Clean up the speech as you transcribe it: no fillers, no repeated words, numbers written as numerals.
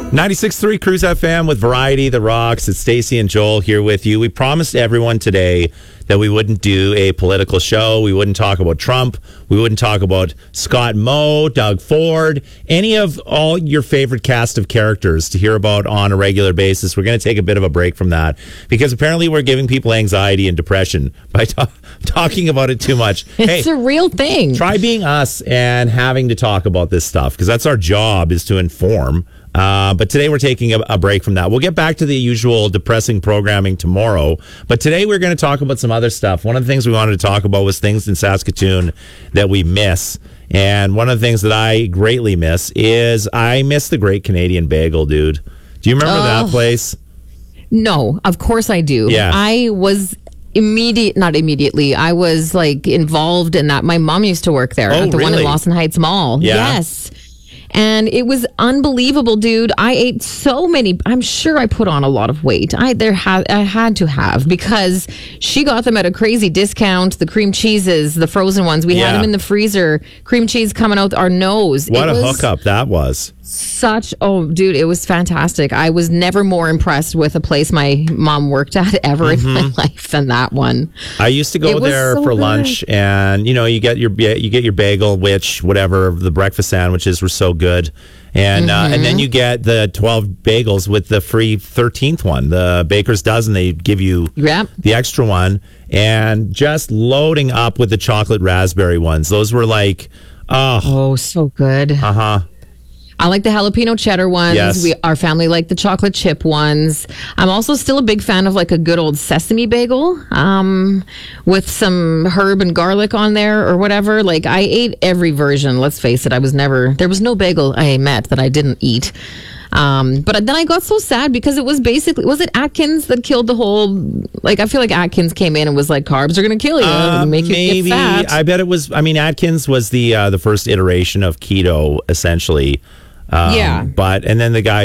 96.3 Cruise FM with Variety, The Rocks. It's Stacey and Joel here with you. We promised everyone today that we wouldn't do a political show. We wouldn't talk about Trump. We wouldn't talk about Scott Moe, Doug Ford, any of all your favorite cast of characters to hear about on a regular basis. We're going to take a bit of a break from that because apparently we're giving people anxiety and depression by talking about it too much. It's a real thing. Try being us and having to talk about this stuff because that's our job, is to inform. But today we're taking a break from that. We'll get back to the usual depressing programming tomorrow. But today we're going to talk about some other stuff. One of the things we wanted to talk about was things in Saskatoon that we miss. And one of the things that I greatly miss is I miss the Great Canadian Bagel, dude. Do you remember that place? No, of course I do. Yeah. I was not immediately. I was like involved in that. My mom used to work there at the one in Lawson Heights Mall. Yeah. Yes. And it was unbelievable, dude. I ate so many. I'm sure I put on a lot of weight. I had to have, because she got them at a crazy discount. The cream cheeses, the frozen ones. We had them in the freezer. Cream cheese coming out our nose. What a hookup that was. Dude, it was fantastic. I was never more impressed with a place my mom worked at ever in my life than that one. I used to go there for lunch, and you get your bagel, whatever, the breakfast sandwiches were so good, and and then you get the 12 bagels with the free 13th one, the baker's dozen. They give you the extra one, and just loading up with the chocolate raspberry ones. Those were like, so good. I like the jalapeno cheddar ones. Yes. Our family liked the chocolate chip ones. I'm also still a big fan of like a good old sesame bagel with some herb and garlic on there or whatever. Like, I ate every version. Let's face it. There was no bagel I met that I didn't eat. But then I got so sad because it was was it Atkins that killed the whole, like, I feel like Atkins came in and was like, carbs are going to kill you and make you get fat. I bet it was. I mean, Atkins was the first iteration of keto, essentially. But and then the guy